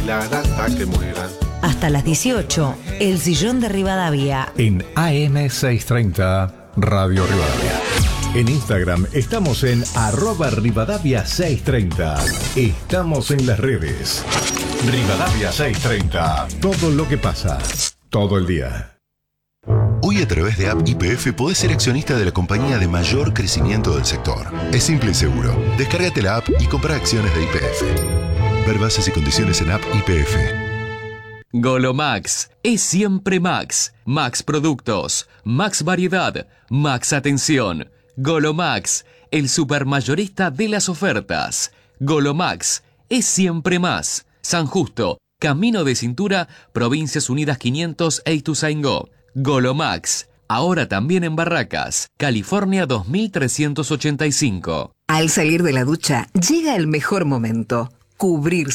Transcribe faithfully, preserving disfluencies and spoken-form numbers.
La grasa que muera. Hasta las dieciocho, El Sillón de Rivadavia. En A M seiscientos treinta, Radio Rivadavia. En Instagram estamos en arroba Rivadavia seiscientos treinta. Estamos en las redes. Rivadavia seiscientos treinta. Todo lo que pasa, todo el día. Hoy a través de App Y P F podés ser accionista de la compañía de mayor crecimiento del sector. Es simple y seguro. Descárgate la app y compra acciones de Y P F. Ver bases y condiciones en App Y P F. Golomax es siempre Max. Max Productos, Max Variedad, Max Atención. Golomax, el supermayorista de las ofertas. Golomax es siempre más. San Justo, Camino de Cintura, Provincias Unidas quinientos e Ituzaingó. Golomax, ahora también en Barracas, California dos mil trescientos ochenta y cinco. Al salir de la ducha, llega el mejor momento. Cubrirse.